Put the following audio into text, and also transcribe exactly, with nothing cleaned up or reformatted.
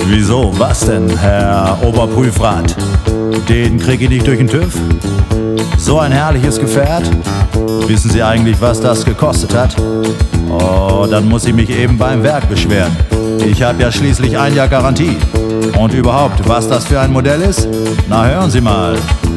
Wieso? Was denn, Herr Oberprüfrat? Den krieg ich nicht durch den TÜV? So ein herrliches Gefährt? Wissen Sie eigentlich, was das gekostet hat? Oh, dann muss ich mich eben beim Werk beschweren. Ich habe ja schließlich ein Jahr Garantie. Und überhaupt, was das für ein Modell ist? Na, hören Sie mal.